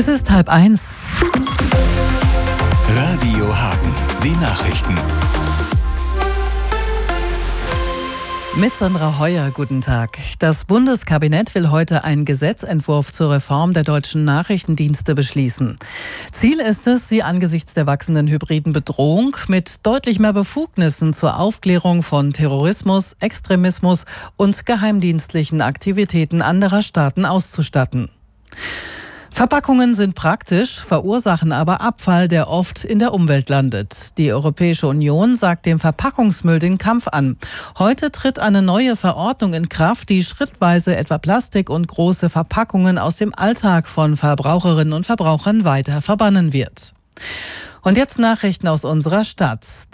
Es ist 12:30. Radio Hagen, die Nachrichten. Mit Sandra Heuer, guten Tag. Das Bundeskabinett will heute einen Gesetzentwurf zur Reform der deutschen Nachrichtendienste beschließen. Ziel ist es, sie angesichts der wachsenden hybriden Bedrohung mit deutlich mehr Befugnissen zur Aufklärung von Terrorismus, Extremismus und geheimdienstlichen Aktivitäten anderer Staaten auszustatten. Verpackungen sind praktisch, verursachen aber Abfall, der oft in der Umwelt landet. Die Europäische Union sagt dem Verpackungsmüll den Kampf an. Heute tritt eine neue Verordnung in Kraft, die schrittweise etwa Plastik und große Verpackungen aus dem Alltag von Verbraucherinnen und Verbrauchern weiter verbannen wird. Und jetzt Nachrichten aus unserer Stadt.